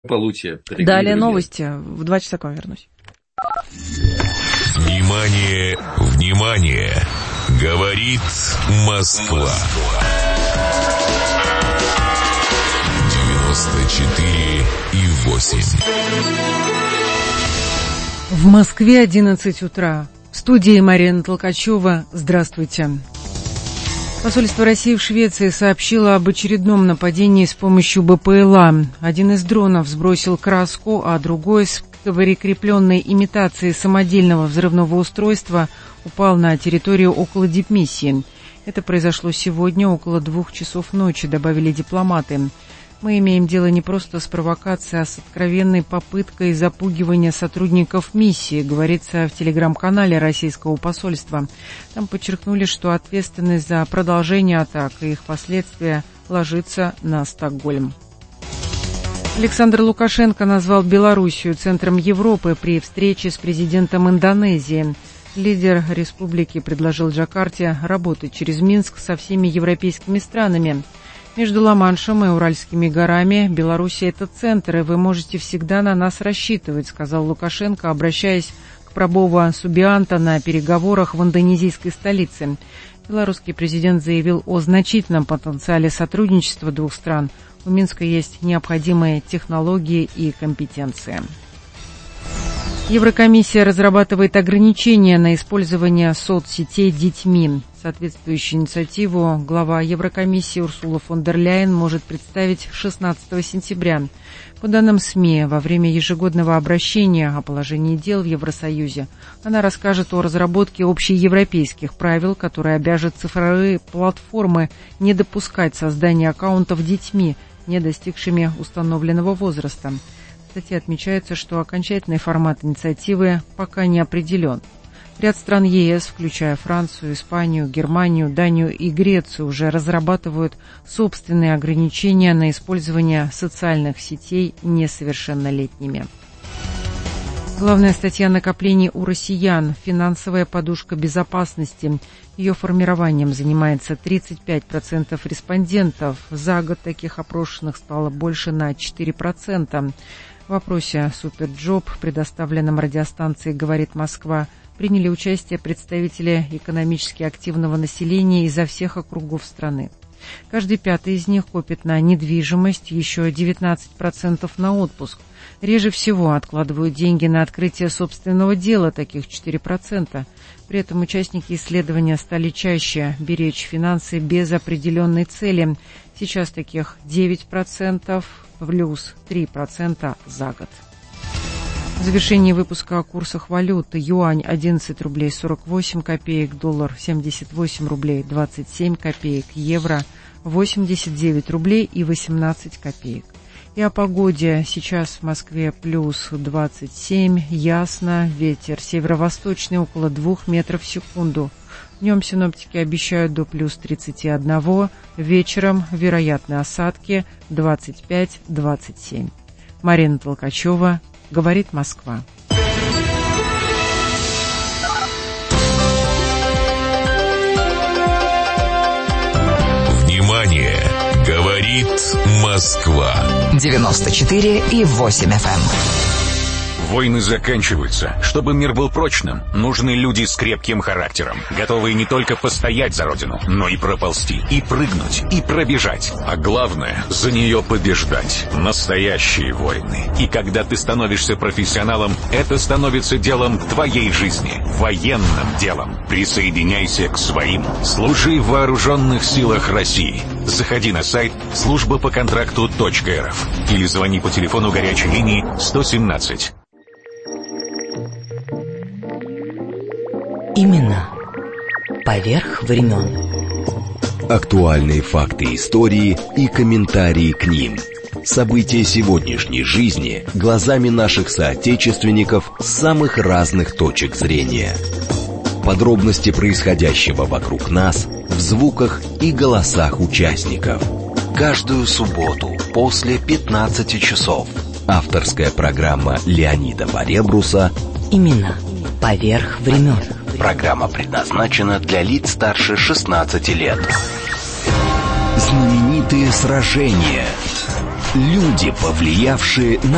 Полутия. Далее новости. В 2 часа к вам вернусь. Внимание, внимание! Говорит Москва. 94,8. В Москве 11 утра. В студии Марина Толкачева. Здравствуйте. Посольство России в Швеции сообщило об очередном нападении с помощью БПЛА. Один из дронов сбросил краску, а другой с прикрепленной имитацией самодельного взрывного устройства упал на территорию около дипмиссии. Это произошло сегодня около 2 часов ночи, добавили дипломаты. Мы имеем дело не просто с провокацией, а с откровенной попыткой запугивания сотрудников миссии, говорится в телеграм-канале российского посольства. Там подчеркнули, что ответственность за продолжение атак и их последствия ложится на Стокгольм. Александр Лукашенко назвал Белоруссию центром Европы при встрече с президентом Индонезии. Лидер республики предложил Джакарте работать через Минск со всеми европейскими странами. Между Ла-Маншем и Уральскими горами Белоруссия – это центр, и вы можете всегда на нас рассчитывать, сказал Лукашенко, обращаясь к Прабово Субианто на переговорах в индонезийской столице. Белорусский президент заявил о значительном потенциале сотрудничества двух стран. У Минска есть необходимые технологии и компетенции. Еврокомиссия разрабатывает ограничения на использование соцсетей детьми. Соответствующую инициативу глава Еврокомиссии Урсула фон дер Ляйен может представить 16 сентября. По данным СМИ, во время ежегодного обращения о положении дел в Евросоюзе она расскажет о разработке общеевропейских правил, которые обяжут цифровые платформы не допускать создания аккаунтов детьми, не достигшими установленного возраста. В статье отмечается, что окончательный формат инициативы пока не определен. Ряд стран ЕС, включая Францию, Испанию, Германию, Данию и Грецию, уже разрабатывают собственные ограничения на использование социальных сетей несовершеннолетними. Главная статья накоплений у россиян – финансовая подушка безопасности. Ее формированием занимается 35% респондентов. За год таких опрошенных стало больше на 4%. В опросе «Суперджоп», предоставленном радиостанцией «Говорит Москва», приняли участие представители экономически активного населения изо всех округов страны. Каждый пятый из них копит на недвижимость, еще 19% на отпуск. Реже всего откладывают деньги на открытие собственного дела, таких 4%. При этом участники исследования стали чаще беречь финансы без определенной цели. Сейчас таких 9%, плюс 3% за год. В завершении выпуска о курсах валют. Юань 11 рублей 48 копеек, доллар 78 рублей 27 копеек, евро 89 рублей и 18 копеек. И о погоде. Сейчас в Москве плюс 27, ясно, ветер северо-восточный около 2 метров в секунду. Днем синоптики обещают до плюс 31, вечером вероятны осадки 25-27. Марина Толкачева, Говорит Москва. Внимание! Говорит Москва. 94,8 FM. Войны заканчиваются. Чтобы мир был прочным, нужны люди с крепким характером, готовые не только постоять за родину, но и проползти, и прыгнуть, и пробежать. А главное, за нее побеждать. Настоящие войны. И когда ты становишься профессионалом, это становится делом твоей жизни. Военным делом. Присоединяйся к своим. Служи в вооруженных силах России. Заходи на сайт службапоконтракту.рф или звони по телефону горячей линии 117. Именно поверх времен. Актуальные факты истории и комментарии к ним. События сегодняшней жизни глазами наших соотечественников с самых разных точек зрения. Подробности происходящего вокруг нас в звуках и голосах участников. Каждую субботу после 15 часов. Авторская программа Леонида Баребруса Именно поверх времен. Программа предназначена для лиц старше 16 лет. Знаменитые сражения. Люди, повлиявшие на